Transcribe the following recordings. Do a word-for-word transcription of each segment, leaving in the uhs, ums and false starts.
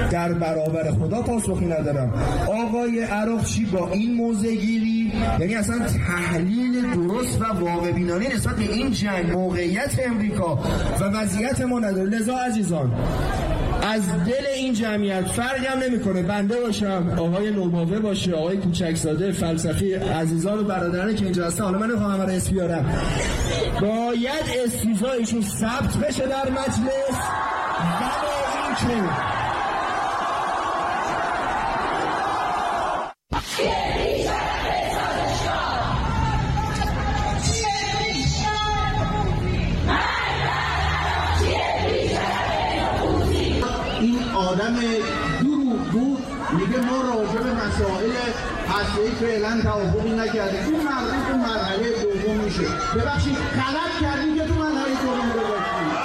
در برابر خدا پاسخی ندارم. آقای عراقچی با این موضع‌گیری، یعنی اصلا تحلیل درست و واقع بینانه نسبت به این جنگ، موقعیت امریکا و وضعیت ما نداره. لذا عزیزان، از دل این جمعیت فرقی هم نمیکنه بنده باشم، آقای نوباوه باشه، آقای کوچکزاده، فلسفی، عزیزان و برادرانی که اینجا هستن، حالا من نمیخوام همه رو اسم بیارم، باید استیفایشون ثبت بشه در مجلس و با این که آدم دروغ بود میگه ما راجع به مسائل هسته‌ای فعلا توافقی نکردیم. این مرحله تو مرحله دوم میشه. ببخشید غلط کردیم که تو مرحله دوم رو داشتیم.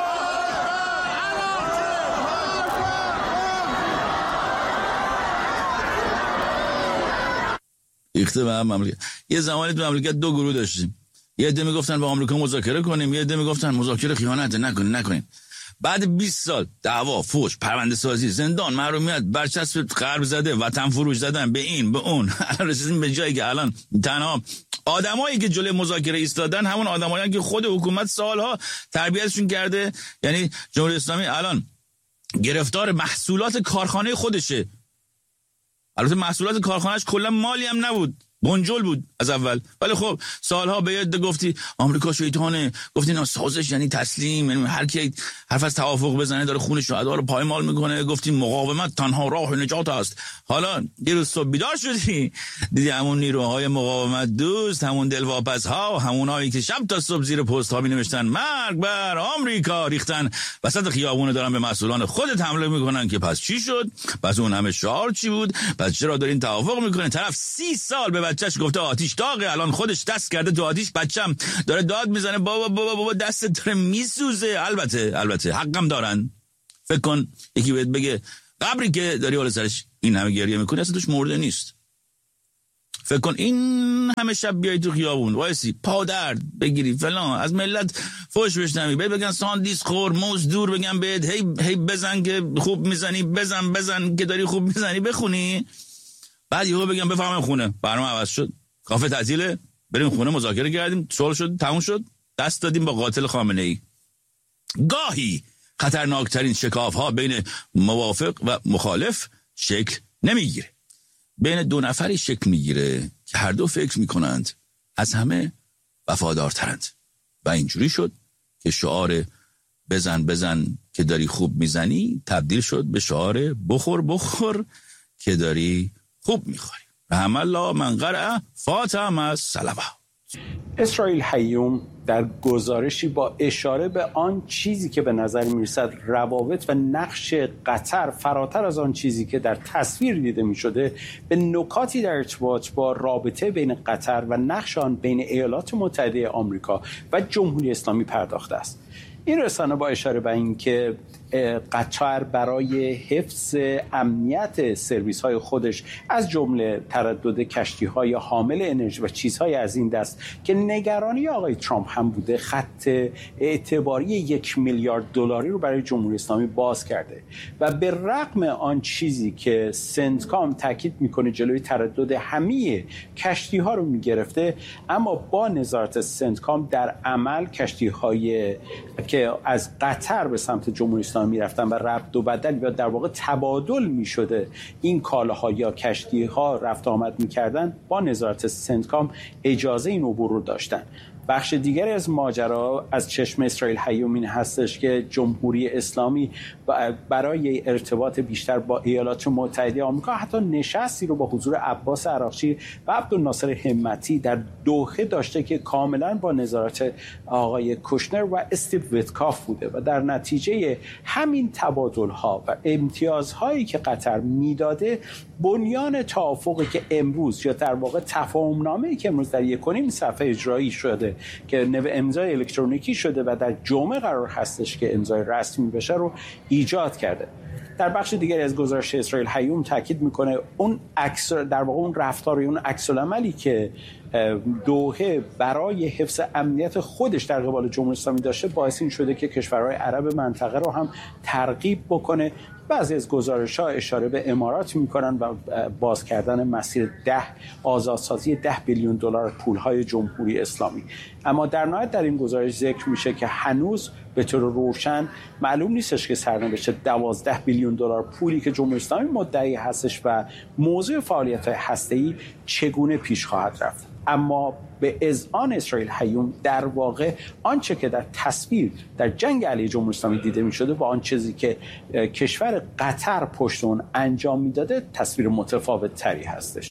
ریخته به هم مملکت. یه زمانی تو مملکت دو گروه داشتیم. یه عده میگفتن با آمریکا مذاکره کنیم، یه عده میگفتن مذاکره خیانت نکنیم نکنیم. بعد بیست سال دعوا، فوش، پرونده سازی، زندان، محرومیت، برچسب غرب زده، وطن فروش زدن به این به اون، رسیدیم به جایی که الان تنها آدمایی که جلوی مذاکره ایستادن همون آدمایی که خود حکومت سالها تربیتشون کرده. یعنی جمهوری اسلامی الان گرفتار محصولات کارخانه خودشه. البته محصولات کارخانه‌اش کلا مالی هم نبود، بنجل بود از اول، ولی خب سالها به یاد گفتی آمریکا شیطانه، گفتی نه سازش یعنی تسلیم، یعنی هر کی حرف از توافق بزنه داره خون شهدا رو پایمال میکنه، گفتی مقاومت تنها راه نجات است. حالا یه روز صبح بیدار شدی دیدی همون نیروهای مقاومت دوست، همون دلواپس ها، همونایی که شب تا صبح زیر پست ها می‌نوشتن مرگ بر آمریکا ریختن وسط خیابون دارن به مسئولان خودت حمله میکنن که پس چی شد؟ پس اون همه شعار چی بود؟ پس چرا دارین توافق میکنین؟ طرف سی سال به بچه‌ش گفته آتیش داغه، الان خودش دست کرده تو آتیش، بچه‌م داره داد میزنه بابا بابا بابا دستت داره میسوزه. البته البته حقم دارن. فکر کن یکی بهت بگه قبری که داری حالا سرش این همه گریه میکنی اصلا توش مرده نیست. فکر کن این همه شب بیای تو خیابون وایسی پادرد بگیری فلان، از ملت فوش بشنوی، بهت بگن ساندیس خور موز دور، بگن بهت هی هی بزن که خوب میزنی، بزن بزن که داری خوب میزنی، بخونی، بعد یهو بگم بفهمم خونه برنامه عوض شد، کافه تعطیله، بریم خونه مذاکره کردیم، صلح شد، تموم شد، دست دادیم با قاتل خامنه ای. گاهی خطرناکترین شکاف ها بین موافق و مخالف شکل نمیگیره، بین دو نفری شکل میگیره که هر دو فکر میکنند از همه وفادارترند و اینجوری شد که شعار بزن بزن که داری خوب میزنی تبدیل شد به شعار بخور بخور که داری خوب میخوری. رحم الله من قرأ فاطمه الصلوات. اسرائیل هیوم در گزارشی با اشاره به آن چیزی که به نظر میرسد روابط و نقش قطر فراتر از آن چیزی که در تصویر دیده میشده، به نکاتی در ارتباط با رابطه بین قطر و نقش آن بین ایالات متحده آمریکا و جمهوری اسلامی پرداخته است. این رسانه با اشاره به این که قطر برای حفظ امنیت سرویس های خودش از جمله تردد کشتی های حامل انرژی و چیزهای از این دست که نگرانی آقای ترامپ هم بوده، خط اعتباری یک میلیارد دلاری رو برای جمهوری اسلامی باز کرده و به رغم آن چیزی که سنتکام تاکید میکنه جلوی تردد همه کشتی ها رو میگرفته، اما با نظارت سنتکام در عمل کشتی های که از قطر به سمت جمهوری اسلامی میرفتن و رفت و بدل یا در واقع تبادل میشده این کالاها یا کشتی ها رفت آمد میکردن، با نظارت سنتکام اجازه این عبور رو داشتن. بخش دیگری از ماجرا از چشم اسرائیل هیوم این هستش که جمهوری اسلامی برای ارتباط بیشتر با ایالات متحده آمریکا حتی نشستی رو با حضور عباس عراقچی و عبدالناصر همتی در دوحه داشته که کاملا با نظارت آقای کوشنر و استیو ویتکاف بوده و در نتیجه همین تبادل‌ها و امتیازهایی که قطر میداده، بنیان توافقی که امروز یا در واقع تفاهم‌نامه‌ای که امروز در یک و نیم صفحه اجرایی شده که نو امضای الکترونیکی شده و در جمعه قرار هستش که امضای رسمی بشه رو ایجاد کرده. در بخش دیگری از گزارش اسرائیل هیوم تاکید میکنه اون عکس در واقع اون رفتار، اون عکس العملی که دوحه برای حفظ امنیت خودش در قبال جمهوری اسلامی داشته باعث این شده که کشورهای عرب منطقه رو هم ترغیب بکنه. بعضی از گزارش‌ها اشاره به امارات می‌کنن و باز کردن مسیر ده آزادسازی ده بیلیون دلار پول‌های جمهوری اسلامی. اما در نهایت در این گزارش ذکر میشه که هنوز به طور روشن معلوم نیستش که سرنوشت دوازده بیلیون دلار پولی که جمهوری اسلامی مدعی هستش و موضوع فعالیت‌های هسته‌ای چگونه پیش خواهد رفت. اما به اذعان اسرائیل هیوم در واقع آنچه که در تصویر در جنگ علیه جمهوری اسلامی دیده می شده با آن چیزی که کشور قطر پشت اون انجام میداده تصویر متفاوت تری هستش.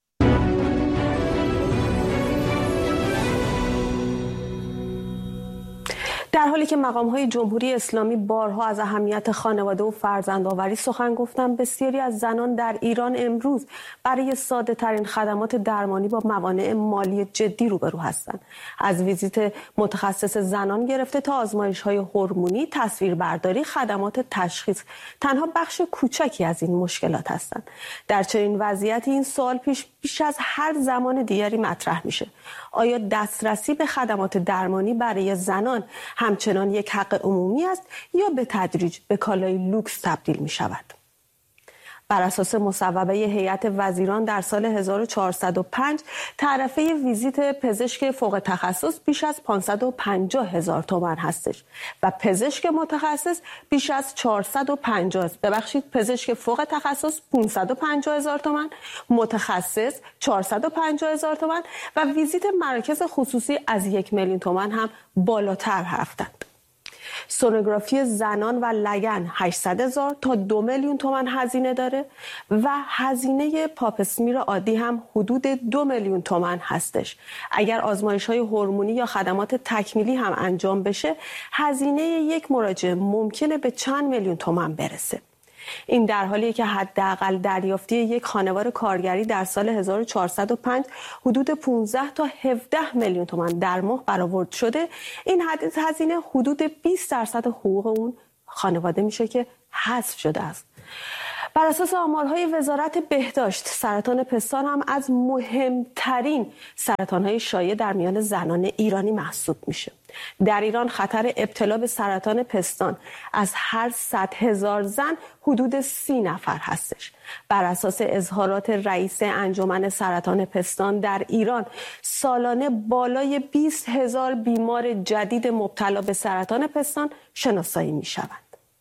در حالی که مقام‌های جمهوری اسلامی بارها از اهمیت خانواده و فرزندآوری سخن گفتند، بسیاری از زنان در ایران امروز برای ساده‌ترین خدمات درمانی با موانع مالی جدی روبرو هستند. از ویزیت متخصص زنان گرفته تا آزمایش‌های هورمونی، تصویربرداری، خدمات تشخیص تنها بخش کوچکی از این مشکلات هستند. در چنین وضعیتی این سوال پیش بیش از هر زمان دیگری مطرح میشه: آیا دسترسی به خدمات درمانی برای زنان همچنان یک حق عمومی است یا به تدریج به کالای لوکس تبدیل می شود؟ بر اساس مصوبه هیئت وزیران در سال هزار و چهارصد و پنج تعرفه ویزیت پزشک فوق تخصص بیش از پانصد و پنجاه هزار تومان هستش و پزشک متخصص بیش از چهارصد و پنجاه، ببخشید پزشک فوق تخصص پانصد و پنجاه هزار تومان، متخصص چهارصد و پنجاه هزار تومان و ویزیت مراکز خصوصی از یک میلیون تومان هم بالاتر رفتند. سونوگرافی زنان و لگن هشتصد هزار تا دو میلیون تومان هزینه داره و هزینه پاپسمیر عادی هم حدود دو میلیون تومان هستش. اگر آزمایش‌های هورمونی یا خدمات تکمیلی هم انجام بشه، هزینه یک مراجعه ممکنه به چند میلیون تومان برسه. این در حالیه که حداقل دریافتی یک خانوار کارگری در سال هزار و چهارصد و پنج حدود پانزده تا هفده میلیون تومان در ماه برآورد شده. این هزینه حدود بیست درصد حقوق اون خانواده میشه که حذف شده است. بر اساس آمارهای وزارت بهداشت، سرطان پستان هم از مهمترین سرطانهای شایع در میان زنان ایرانی محسوب میشه. در ایران خطر ابتلا به سرطان پستان از هر صد هزار زن حدود سی نفر هستش. بر اساس اظهارات رئیس انجمن سرطان پستان در ایران، سالانه بالای بیست هزار بیمار جدید مبتلا به سرطان پستان شناسایی میشوند.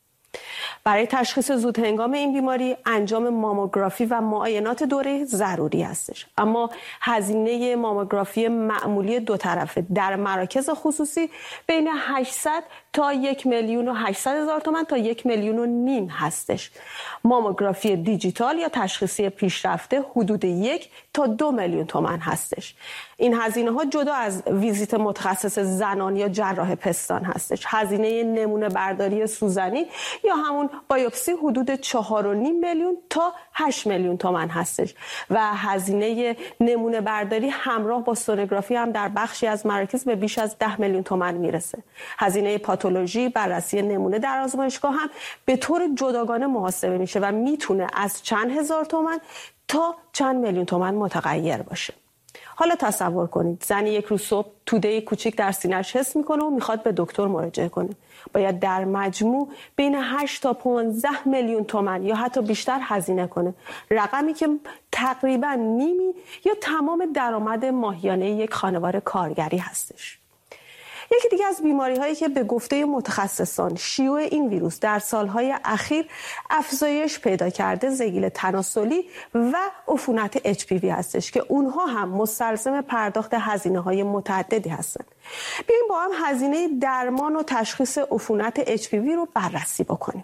برای تشخیص زودهنگام این بیماری انجام ماموگرافی و معاینات دوره ضروری هستش. اما هزینه ماموگرافی معمولی دو طرفه در مراکز خصوصی بین هشتصد تا یک میلیون و هشتصد هزار تومان تا یک میلیون و نیم هستش. ماموگرافی دیجیتال یا تشخیصی پیشرفته حدود یک تا دو میلیون تومان هستش. این هزینه ها جدا از ویزیت متخصص زنان یا جراح پستان هستش. هزینه نمونه برداری سوزنی یا همون بایوپسی حدود چهار و نیم میلیون تا هشت میلیون تومان هستش و هزینه نمونه برداری همراه با سونوگرافی هم در بخشی از مراکز به بیش از ده میلیون تومان میرسه. هزینه پاتولوژی، بررسی نمونه در آزمایشگاه هم به طور جداگانه محاسبه میشه و میتونه از چند هزار تومان تا چند میلیون تومان متغیر باشه. حالا تصور کنید زنی یک روز صبح توده کوچیک در سینه‌اش حس میکنه و میخواد به دکتر مراجعه کنه. باید در مجموع بین هشت تا پانزده میلیون تومان یا حتی بیشتر هزینه کنه. رقمی که تقریبا نیمی یا تمام درآمد ماهیانه یک خانوار کارگری هستش. یکی دیگه از بیماری هایی که به گفته متخصصان شیوع این ویروس در سالهای اخیر افزایش پیدا کرده، زگیل تناسلی و عفونت اچ پی وی هستش که اونها هم مستلزم پرداخت هزینه های متعددی هستند. بیاییم با هم هزینه درمان و تشخیص عفونت اچ پی وی رو بررسی بکنیم.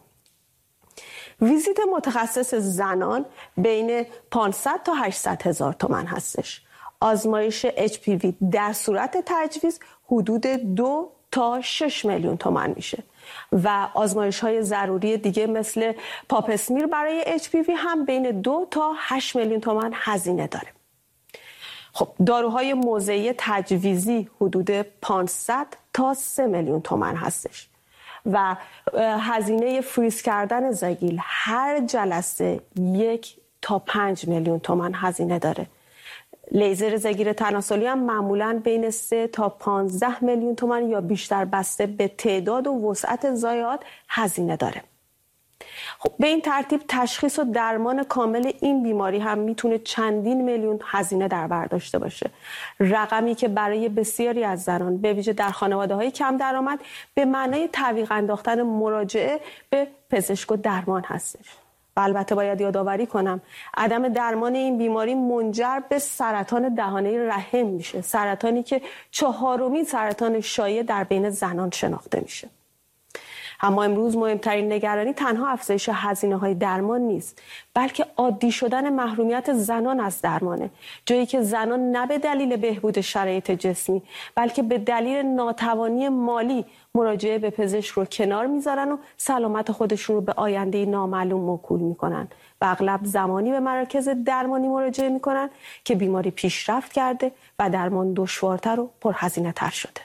ویزیت متخصص زنان بین پانصد تا هشتصد هزار تومان هستش. آزمایش اچ پی وی در صورت تجویز حدود دو تا شش میلیون تومان میشه و آزمایش های ضروری دیگه مثل پاپسمیر برای اچ پی وی هم بین دو تا هشت میلیون تومان هزینه داره. خب داروهای موضعی تجویزی حدود پانصد تا سه میلیون تومان هستش و هزینه فریز کردن زگیل هر جلسه یک تا پنج میلیون تومان هزینه داره. لیزر زگیر تناسلی هم معمولاً بین سه تا پانزده میلیون تومان یا بیشتر بسته به تعداد و وسعت ضایعات هزینه داره. خب به این ترتیب تشخیص و درمان کامل این بیماری هم میتونه چندین میلیون هزینه در بر داشته باشه. رقمی که برای بسیاری از زنان به ویژه در خانواده‌های کم درآمد به معنای تعویق انداختن مراجعه به پزشک و درمان هستش. و البته باید یادآوری کنم عدم درمان این بیماری منجر به سرطان دهانه رحم میشه، سرطانی که چهارمین سرطان شایع در بین زنان شناخته میشه. اما امروز مهمترین نگرانی تنها افزایش هزینه‌های درمان نیست، بلکه عادی شدن محرومیت زنان از درمانه، جایی که زنان نه به دلیل بهبود شرایط جسمی بلکه به دلیل ناتوانی مالی مراجعه به پزشک رو کنار میذارن و سلامت خودشون رو به آینده نامعلوم موکول میکنن و اغلب زمانی به مراکز درمانی مراجعه میکنن که بیماری پیشرفت کرده و درمان دشوارتر و پرهزینه تر شده.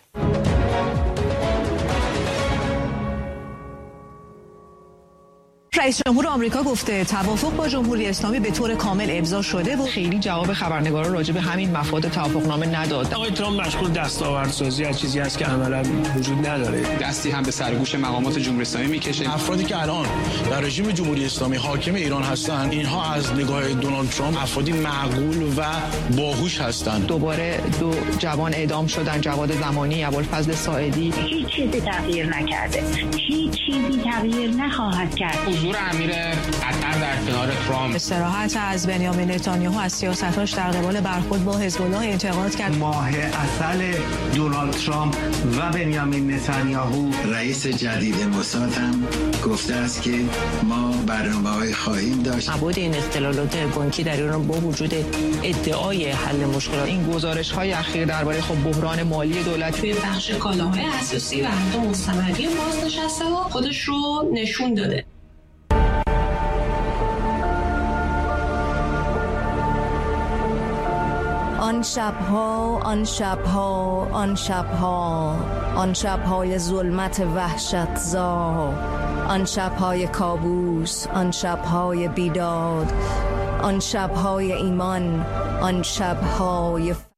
رئیس جمهور آمریکا گفته توافق با جمهوری اسلامی به طور کامل امضا شده و خیلی جواب خبرنگاران راجع به همین مفاد توافقنامه نداد. آقای ترامپ مشغول دستاوردسازی از چیزی است که عملا وجود نداره. دستی هم به سرگوش مقامات جمهوری اسلامی میکشه. افرادی که الان در رژیم جمهوری اسلامی حاکم ایران هستند، اینها از نگاه دونالد ترامپ افرادی معقول و باهوش هستند. دوباره دو جوان اعدام شدن، جواد زمانی، ابوالفضل ساعدی. هیچ چیزی تغییر نکرده. هیچ چیزی تغییر نخواهد کرد. حضور امیر قطر در کنار ترامپ. استراحت از بنیامین نتانیاهو از سیاستاش در قبال برخورد با حزب الله انتقاد کرد. ماه عسل دونالد ترامپ و بنیامین نتانیاهو. رئیس جدید موساد هم گفته است که ما برنامه‌های خواهیم داشت. عبود این اختلالات بانکی در ایران با وجود ادعای حل مشکلات، این گزارش‌های اخیر درباره خب بحران مالی دولت توی بخش کالاهای اساسی و حتی مستمری بازنشسته ها خودش رو نشون داده. آن شبها، آن شبها، آن شبها، آن شبهای ظلمت وحشت زا، آن شبهای کابوس، آن شبهای بیداد، آن شبهای ایمان، آن شبهای